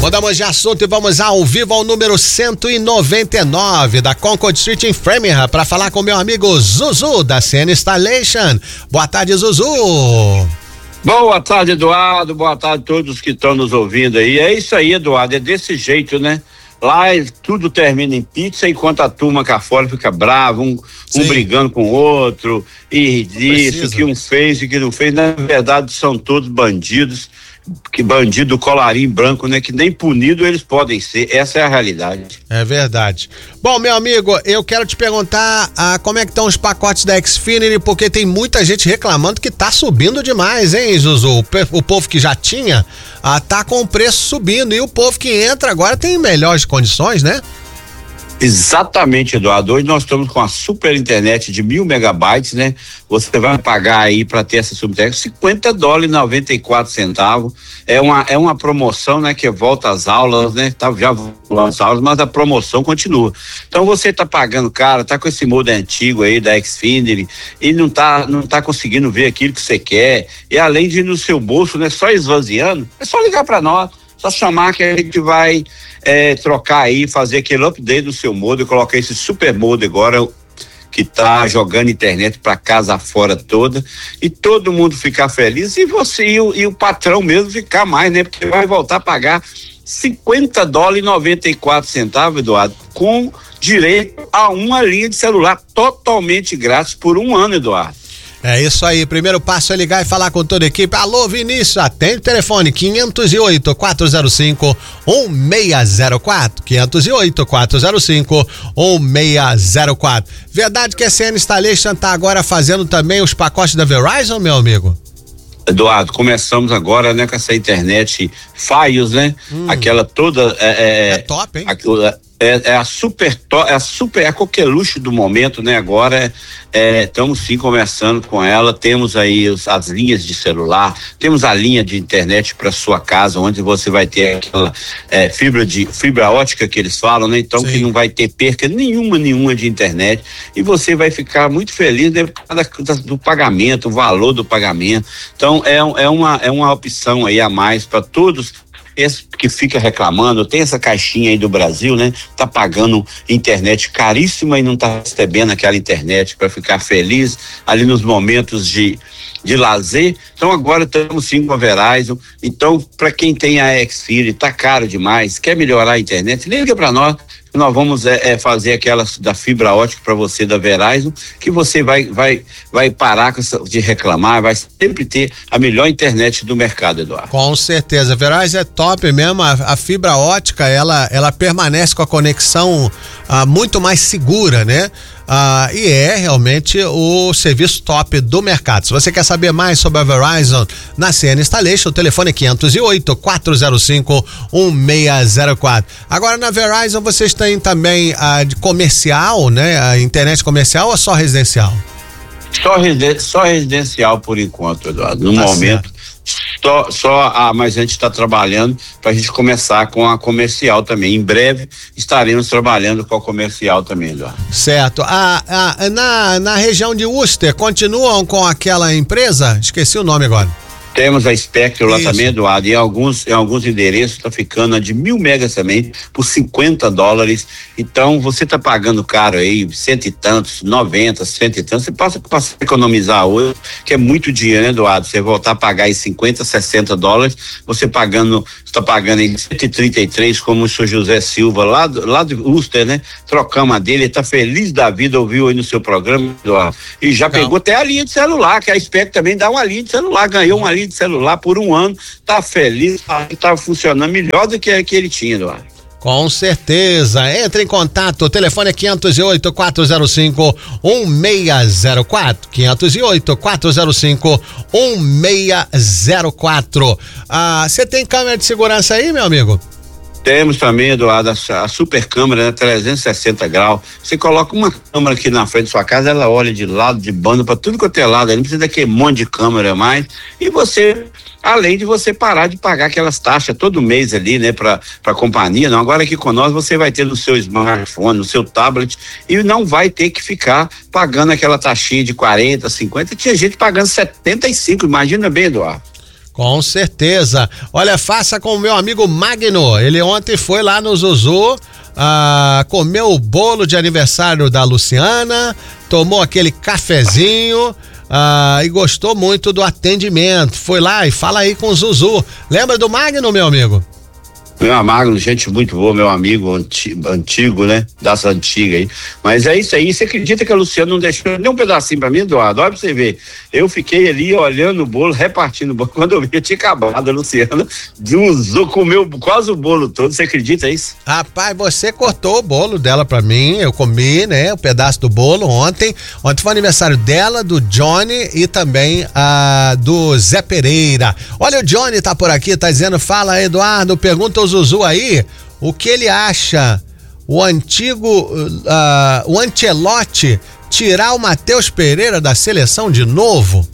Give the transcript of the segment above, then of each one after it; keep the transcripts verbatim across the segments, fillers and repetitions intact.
Mudamos de assunto e vamos ao vivo ao número cento e noventa e nove da Concord Street em Framingham para falar com meu amigo Zuzu da C N Installation. Boa tarde, Zuzu. Boa tarde, Eduardo. Boa tarde a todos que estão nos ouvindo aí. É isso aí, Eduardo. É desse jeito, né? Lá tudo termina em pizza, enquanto a turma cá fora fica brava, um, um brigando com o outro, e isso, que um fez e que não fez. Na verdade, são todos bandidos, que bandido colarinho branco, né? Que nem punido eles podem ser. Essa é a realidade. É verdade. Bom, meu amigo, eu quero te perguntar ah, como é que estão os pacotes da Xfinity, porque tem muita gente reclamando que tá subindo demais, hein, Zuzu? O, o povo que já tinha ah, tá com o preço subindo, e o povo que entra agora tem melhores condições, né? Exatamente, Eduardo. Hoje nós estamos com a super internet de mil megabytes, né? Você vai pagar aí para ter essa super internet cinquenta dólares e noventa e quatro centavos. É uma, é uma promoção, né? Que volta às aulas, né? Tá, já voltou às aulas, mas a promoção continua. Então você tá pagando caro, tá com esse modem antigo aí da Xfinity e não tá, não tá conseguindo ver aquilo que você quer. E além de ir no seu bolso, né? Só esvaziando, é só ligar para nós. Só chamar que a gente vai é, trocar aí, fazer aquele update do seu modem, colocar esse super modem agora que tá jogando internet para casa fora toda e todo mundo ficar feliz, e você e o, e o patrão mesmo ficar mais, né? Porque vai voltar a pagar cinquenta dólares e noventa e quatro centavos, Eduardo, com direito a uma linha de celular totalmente grátis por um ano, Eduardo. É isso aí, primeiro passo é ligar e falar com toda a equipe. Alô, Vinícius, atende o telefone quinhentos e oito, quatrocentos e cinco, um seis zero quatro, quinhentos e oito, quatrocentos e cinco, um seis zero quatro. Verdade que a C N Installation tá agora fazendo também os pacotes da Verizon, meu amigo? Eduardo, começamos agora, né, com essa internet Fios, né? Hum. Aquela toda é, é, é top, hein? Aquela, é, é a super top, é a super, é a coqueluche do momento, né? Agora estamos é, sim conversando com ela, temos aí os, as linhas de celular, temos a linha de internet para sua casa, onde você vai ter aquela é, fibra de fibra ótica que eles falam, né? Então sim, que não vai ter perca nenhuma, nenhuma de internet, e você vai ficar muito feliz, né, por causa do pagamento, o valor do pagamento. Então é, é uma é uma opção aí a mais para todos. Esse que fica reclamando, tem essa caixinha aí do Brasil, né? Tá pagando internet caríssima e não tá recebendo aquela internet para ficar feliz ali nos momentos de, de lazer. Então agora estamos sim com a Verizon. Então, para quem tem a Xfinity, tá caro demais, quer melhorar a internet, liga para nós. Nós vamos é, é, fazer aquelas da fibra ótica para você da Verizon, que você vai, vai, vai parar com essa, de reclamar, vai sempre ter a melhor internet do mercado, Eduardo. Com certeza, a Verizon é top mesmo, a, a fibra ótica, ela, ela permanece com a conexão ah, muito mais segura, né? Ah, e é realmente o serviço top do mercado. Se você quer saber mais sobre a Verizon na C N Installation, o telefone é quinhentos e oito, quatrocentos e cinco, um seis zero quatro. Agora na Verizon vocês têm também a de comercial, né? A internet comercial ou só residencial? Só, residen- só residencial por enquanto, Eduardo. No tá momento, certo. Só, só ah, mas a gente está trabalhando para a gente começar com a comercial também. Em breve estaremos trabalhando com a comercial também, Eduardo. Certo. Ah, ah, na, na região de Worcester, continuam com aquela empresa? Esqueci o nome agora. Temos a Spectrum lá também, Eduardo, e em alguns, em alguns endereços está ficando a de mil megas também por cinquenta dólares. Então você está pagando caro aí, cento e tantos, noventa, cento e tantos. Você passa para economizar hoje, que é muito dinheiro, né, Eduardo? Você voltar a pagar aí cinquenta, sessenta dólares, você pagando, está pagando em cento e trinta e três, como o senhor José Silva, lá, do, lá de Worcester, né? Trocamos a dele, ele está feliz da vida, ouviu aí no seu programa, Eduardo. E já Não. pegou até a linha de celular, que a Spectrum também dá uma linha de celular, ganhou uma linha de celular por um ano, tá feliz, tá funcionando melhor do que a que ele tinha, Eduardo. Com certeza, entre em contato, o telefone é quinhentos e oito, quatrocentos e cinco, um seis zero quatro, quinhentos e oito, quatrocentos e cinco, um seis zero quatro. Ah, você tem câmera de segurança aí, meu amigo? Temos também, Eduardo, a, a super câmera, né, trezentos e sessenta graus. Você coloca uma câmera aqui na frente da sua casa, ela olha de lado, de banda, para tudo quanto é lado, não precisa daquele monte de câmera mais. E você, além de você parar de pagar aquelas taxas todo mês ali, né, para a companhia, não. Agora aqui com nós você vai ter no seu smartphone, no seu tablet, e não vai ter que ficar pagando aquela taxinha de quarenta, cinquenta. Tinha gente pagando setenta e cinco, imagina bem, Eduardo. Com certeza. Olha, faça com o meu amigo Magno. Ele ontem foi lá no Zuzu, ah, comeu o bolo de aniversário da Luciana, tomou aquele cafezinho ah, e gostou muito do atendimento. Foi lá e fala aí com o Zuzu. Lembra do Magno, meu amigo? Meu Magno, gente muito boa, meu amigo antigo, antigo, né? Das antigas aí. Mas é isso aí, você acredita que a Luciana não deixou nem um pedacinho pra mim, Eduardo? Olha pra você ver. Eu fiquei ali olhando o bolo, repartindo o bolo. Quando eu vi, eu tinha acabado. A Luciana usou, comeu quase o bolo todo. Você acredita isso? Rapaz, você cortou o bolo dela pra mim, eu comi, né? Um pedaço do bolo ontem. Ontem foi aniversário dela, do Johnny e também ah, do Zé Pereira. Olha, o Johnny tá por aqui, tá dizendo, fala, Eduardo, pergunta o Zuzu aí, o que ele acha o antigo, uh, o Ancelotti tirar o Matheus Pereira da seleção de novo?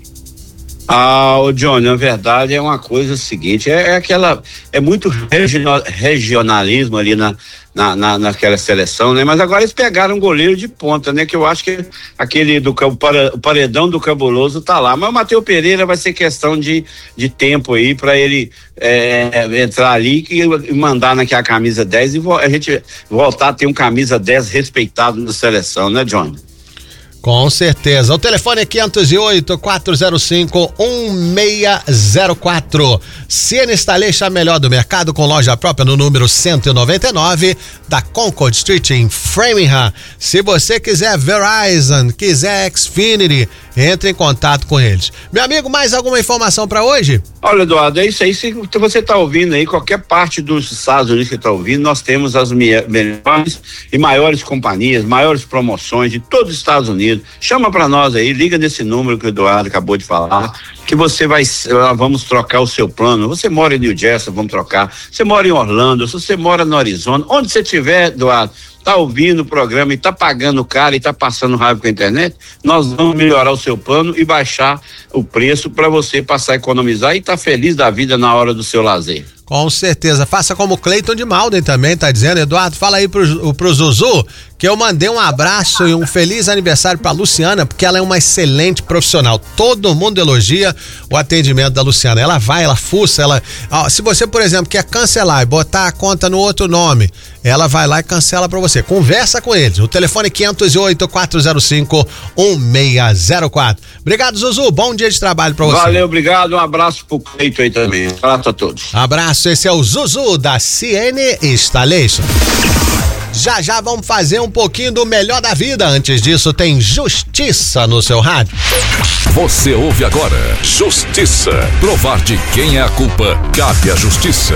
Ah, o Johnny, na verdade é uma coisa seguinte, é, é aquela, é muito regional, regionalismo ali na, na, na, naquela seleção, né? Mas agora eles pegaram um goleiro de ponta, né? Que eu acho que aquele do o paredão do Cabuloso tá lá, mas o Matheus Pereira vai ser questão de, de tempo aí para ele é, entrar ali e mandar naquela camisa dez e a gente voltar a ter um camisa dez respeitado na seleção, né, Johnny? Com certeza. O telefone é quinhentos e oito, quatrocentos e cinco, um seis zero quatro. Siena Installation, a melhor do mercado, com loja própria no número cento e noventa e nove da Concord Street em Framingham. Se você quiser Verizon, quiser Xfinity, entre em contato com eles. Meu amigo, mais alguma informação para hoje? Olha, Eduardo, é isso aí. Se você está ouvindo aí, qualquer parte dos Estados Unidos que está ouvindo, nós temos as melhores e maiores companhias, maiores promoções de todos os Estados Unidos. Chama para nós aí, liga nesse número que o Eduardo acabou de falar, que você vai, vamos trocar o seu plano. Você mora em New Jersey, vamos trocar. Você mora em Orlando, se você mora no Arizona, onde você estiver, Eduardo, tá ouvindo o programa e tá pagando caro e tá passando raiva com a internet, nós vamos melhorar o seu plano e baixar o preço para você passar a economizar e tá feliz da vida na hora do seu lazer. Com certeza. Faça como o Cleiton de Malden também tá dizendo. Eduardo, fala aí pro, pro Zuzu que eu mandei um abraço e um feliz aniversário pra Luciana, porque ela é uma excelente profissional. Todo mundo elogia o atendimento da Luciana. Ela vai, ela fuça, ela... Ó, se você, por exemplo, quer cancelar e botar a conta no outro nome, ela vai lá e cancela pra você. Conversa com eles. O telefone é quinhentos e oito, quatrocentos e cinco, um seis zero quatro. Obrigado, Zuzu. Bom dia de trabalho pra você. Valeu, obrigado. Um abraço pro Cleiton aí também. Um abraço a todos. Abraço. Esse é o Zuzu da Siena Installation. Já já vamos fazer um pouquinho do melhor da vida. Antes disso, tem Justiça no seu rádio. Você ouve agora Justiça. Provar de quem é a culpa, cabe à justiça.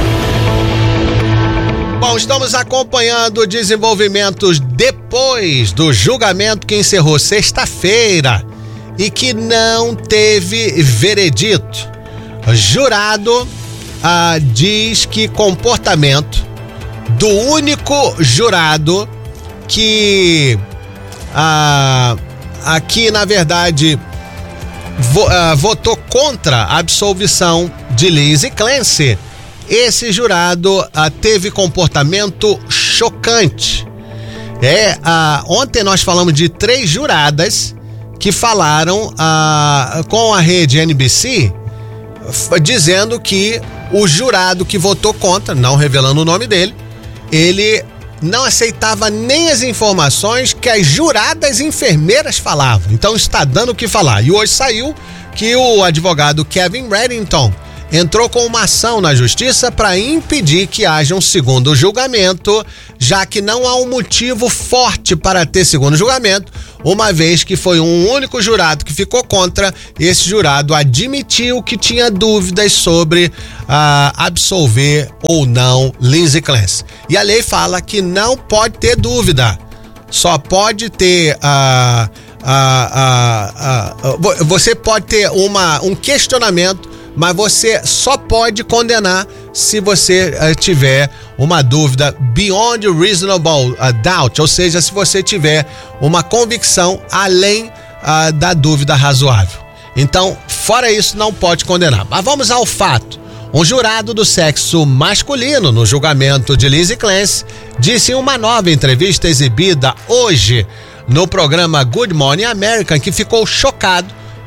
Bom, estamos acompanhando desenvolvimentos depois do julgamento que encerrou sexta-feira e que não teve veredito. Jurado ah, diz que comportamento do único jurado que ah, aqui, na verdade, vo, ah, votou contra a absolvição de Lindsay Clancy. Esse jurado ah, teve comportamento chocante. É, ah, ontem nós falamos de três juradas que falaram ah, com a rede N B C, f- dizendo que o jurado que votou contra, não revelando o nome dele, ele não aceitava nem as informações que as juradas enfermeiras falavam. Então está dando o que falar. E hoje saiu que o advogado Kevin Reddington entrou com uma ação na justiça para impedir que haja um segundo julgamento, já que não há um motivo forte para ter segundo julgamento, uma vez que foi um único jurado que ficou contra. Esse jurado admitiu que tinha dúvidas sobre ah, absolver ou não Lindsay Clancy. E a lei fala que não pode ter dúvida, só pode ter... Ah, ah, ah, ah, você pode ter uma, um questionamento, mas você só pode condenar se você uh, tiver uma dúvida beyond reasonable uh, doubt, ou seja, se você tiver uma convicção além uh, da dúvida razoável. Então, fora isso, não pode condenar. Mas vamos ao fato. Um jurado do sexo masculino no julgamento de Lindsay Clancy disse em uma nova entrevista exibida hoje no programa Good Morning America que ficou chocado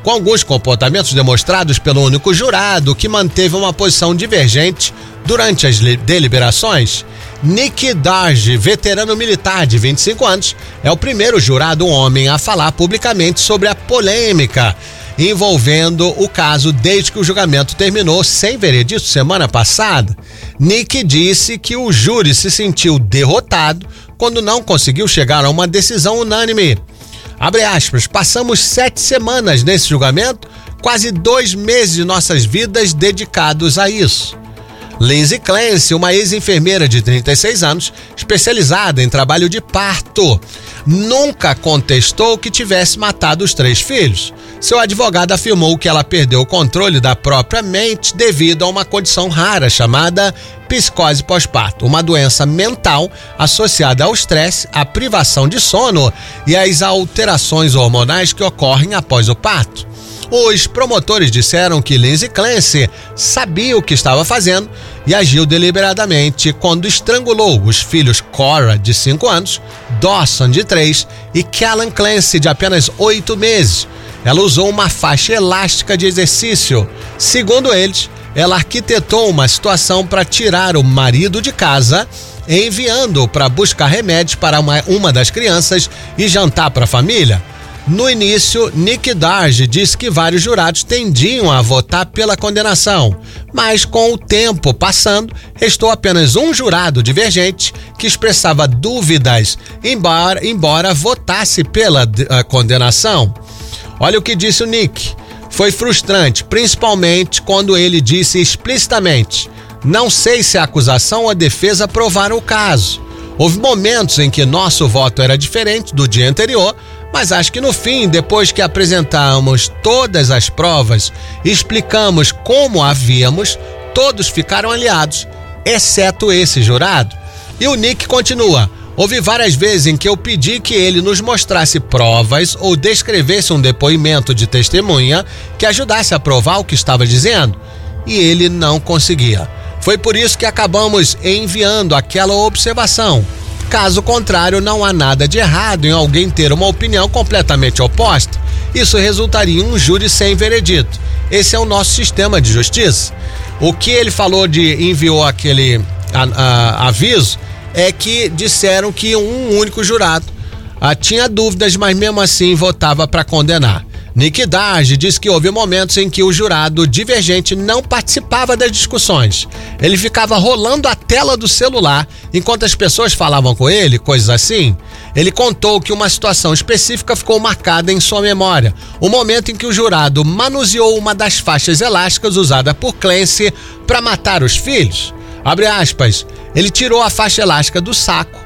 com alguns comportamentos demonstrados pelo único jurado que manteve uma posição divergente durante as deliberações. Nick Darge, veterano militar de vinte e cinco anos, é o primeiro jurado homem a falar publicamente sobre a polêmica envolvendo o caso desde que o julgamento terminou sem veredito semana passada. Nick disse que o júri se sentiu derrotado quando não conseguiu chegar a uma decisão unânime. Abre aspas, passamos sete semanas nesse julgamento, quase dois meses de nossas vidas dedicados a isso. Lindsay Clancy, uma ex-enfermeira de trinta e seis anos, especializada em trabalho de parto, nunca contestou que tivesse matado os três filhos. Seu advogado afirmou que ela perdeu o controle da própria mente devido a uma condição rara chamada psicose pós-parto, uma doença mental associada ao estresse, à privação de sono e às alterações hormonais que ocorrem após o parto. Os promotores disseram que Lindsay Clancy sabia o que estava fazendo e agiu deliberadamente quando estrangulou os filhos Cora, de cinco anos, Dawson, de três, e Callan Clancy, de apenas oito meses. Ela usou uma faixa elástica de exercício. Segundo eles, ela arquitetou uma situação para tirar o marido de casa, enviando-o para buscar remédios para uma, uma das crianças e jantar para a família. No início, Nick Darge disse que vários jurados tendiam a votar pela condenação, mas com o tempo passando, restou apenas um jurado divergente que expressava dúvidas, embora, embora votasse pela uh, condenação. Olha o que disse o Nick. Foi frustrante, principalmente quando ele disse explicitamente: não sei se a acusação ou a defesa aprovaram o caso. Houve momentos em que nosso voto era diferente do dia anterior, mas acho que no fim, depois que apresentamos todas as provas e explicamos como havíamos, todos ficaram aliados, exceto esse jurado. E o Nick continua: houve várias vezes em que eu pedi que ele nos mostrasse provas ou descrevesse um depoimento de testemunha que ajudasse a provar o que estava dizendo, e ele não conseguia. Foi por isso que acabamos enviando aquela observação. Caso contrário, não há nada de errado em alguém ter uma opinião completamente oposta. Isso resultaria em um júri sem veredito. Esse é o nosso sistema de justiça. O que ele falou de enviou aquele a, a, aviso é que disseram que um único jurado a, tinha dúvidas, mas mesmo assim votava para condenar. Nick Darge disse que houve momentos em que o jurado divergente não participava das discussões. Ele ficava rolando a tela do celular enquanto as pessoas falavam com ele, coisas assim. Ele contou que uma situação específica ficou marcada em sua memória. O momento em que o jurado manuseou uma das faixas elásticas usada por Clancy para matar os filhos. Abre aspas, ele tirou a faixa elástica do saco,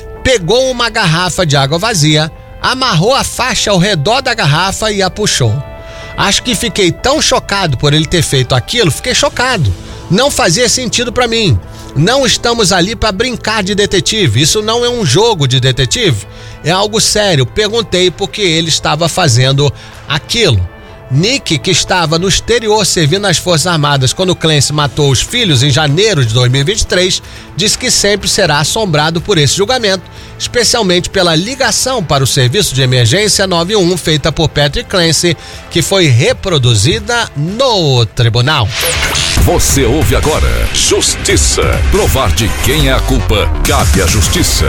pegou uma garrafa de água vazia, amarrou a faixa ao redor da garrafa e a puxou. Acho que fiquei tão chocado por ele ter feito aquilo, fiquei chocado. Não fazia sentido para mim. Não estamos ali para brincar de detetive, isso não é um jogo de detetive, é algo sério. Perguntei por que ele estava fazendo aquilo. Nick, que estava no exterior servindo nas Forças Armadas quando Clancy matou os filhos em janeiro de dois mil e vinte e três, disse que sempre será assombrado por esse julgamento, especialmente pela ligação para o serviço de emergência nove um um feita por Patrick Clancy, que foi reproduzida no tribunal. Você ouve agora Justiça. Provar de quem é a culpa, cabe à Justiça.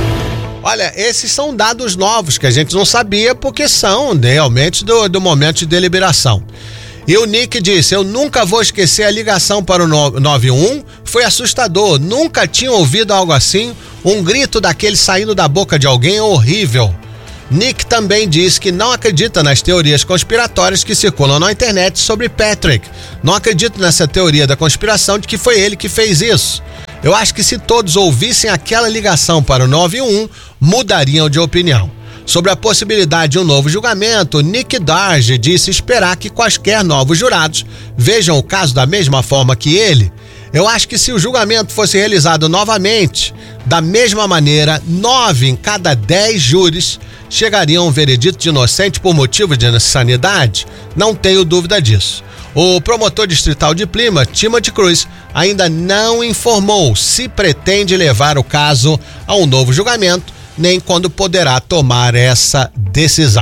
Olha, esses são dados novos que a gente não sabia porque são realmente do, do momento de deliberação. E o Nick disse: eu nunca vou esquecer a ligação para o nove um um, foi assustador, nunca tinha ouvido algo assim, um grito daquele saindo da boca de alguém horrível. Nick também disse que não acredita nas teorias conspiratórias que circulam na internet sobre Patrick. Não acredito nessa teoria da conspiração de que foi ele que fez isso. Eu acho que se todos ouvissem aquela ligação para o nove um um, mudariam de opinião. Sobre a possibilidade de um novo julgamento, Nick Darge disse esperar que quaisquer novos jurados vejam o caso da mesma forma que ele. Eu acho que se o julgamento fosse realizado novamente, da mesma maneira, nove em cada dez júris chegariam a um veredito de inocente por motivo de insanidade. Não tenho dúvida disso. O promotor distrital de Plymouth, Timothy Cruz, ainda não informou se pretende levar o caso a um novo julgamento, nem quando poderá tomar essa decisão.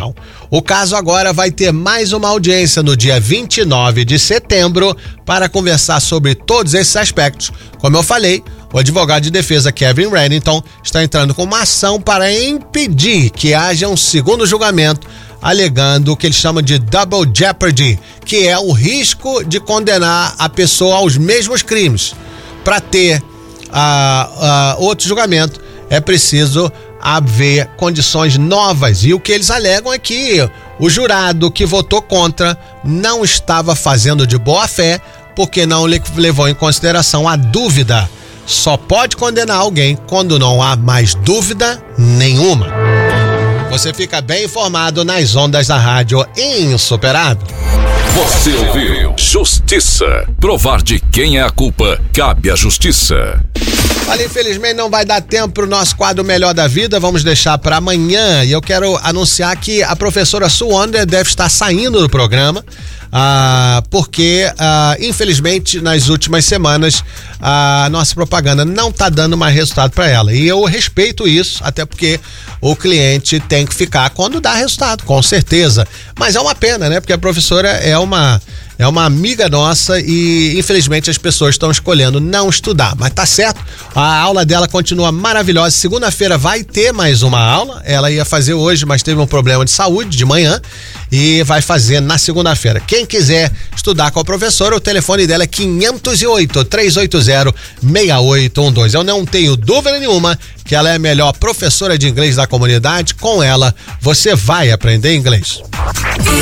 O caso agora vai ter mais uma audiência no dia vinte e nove de setembro para conversar sobre todos esses aspectos. Como eu falei, o advogado de defesa Kevin Reddington está entrando com uma ação para impedir que haja um segundo julgamento, alegando o que ele chama de double jeopardy, que é o risco de condenar a pessoa aos mesmos crimes. Para ter uh, uh, outro julgamento, é preciso haver condições novas. E o que eles alegam é que o jurado que votou contra não estava fazendo de boa fé, porque não levou em consideração a dúvida. Só pode condenar alguém quando não há mais dúvida nenhuma. Você fica bem informado nas ondas da rádio Insuperável. Você ouviu Justiça. Provar de quem é a culpa, cabe à justiça. Olha, infelizmente não vai dar tempo para o nosso quadro Melhor da Vida, vamos deixar para amanhã. E eu quero anunciar que a professora Sue Wonder deve estar saindo do programa, ah, porque ah, infelizmente nas últimas semanas a nossa propaganda não está dando mais resultado para ela. E eu respeito isso, até porque o cliente tem que ficar quando dá resultado, com certeza. Mas é uma pena, né? Porque a professora é uma... É uma amiga nossa e, infelizmente, as pessoas estão escolhendo não estudar. Mas tá certo, a aula dela continua maravilhosa. Segunda-feira vai ter mais uma aula. Ela ia fazer hoje, mas teve um problema de saúde de manhã e vai fazer na segunda-feira. Quem quiser estudar com a professora, o telefone dela é quinhentos e oito, três oito zero, seis oito um dois. Eu não tenho dúvida nenhuma que ela é a melhor professora de inglês da comunidade. Com ela, você vai aprender inglês.